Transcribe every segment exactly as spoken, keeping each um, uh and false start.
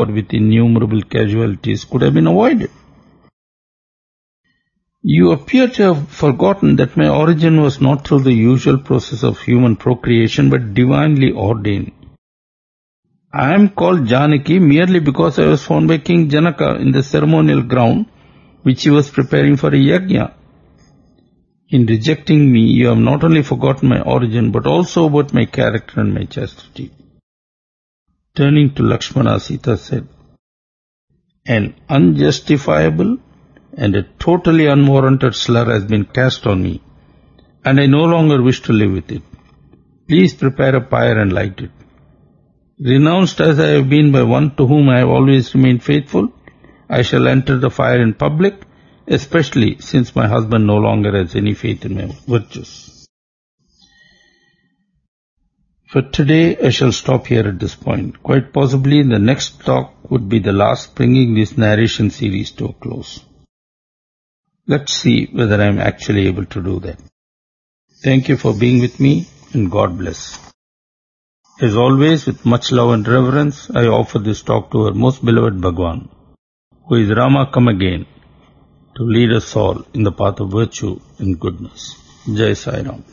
with innumerable casualties could have been avoided. You appear to have forgotten that my origin was not through the usual process of human procreation, but divinely ordained. I am called Janaki merely because I was found by King Janaka in the ceremonial ground which he was preparing for a yajna. In rejecting me, you have not only forgotten my origin, but also about my character and my chastity. Turning to Lakshmana, Sita said, an unjustifiable and a totally unwarranted slur has been cast on me, and I no longer wish to live with it. Please prepare a pyre and light it. Renounced as I have been by one to whom I have always remained faithful, I shall enter the fire in public, especially since my husband no longer has any faith in my virtues. For today, I shall stop here at this point. Quite possibly, the next talk would be the last, bringing this narration series to a close. Let's see whether I am actually able to do that. Thank you for being with me, and God bless. As always, with much love and reverence, I offer this talk to our most beloved Bhagwan, who is Rama come again, to lead us all in the path of virtue and goodness. Jai Sai Ram.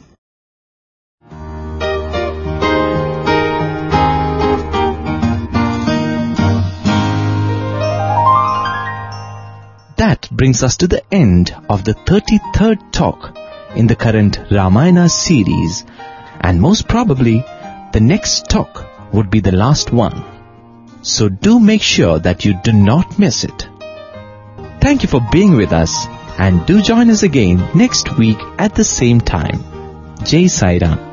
That brings us to the end of the thirty-third talk in the current Ramayana series, and most probably the next talk would be the last one. So do make sure that you do not miss it. Thank you for being with us, and do join us again next week at the same time. Jai Sai Ram.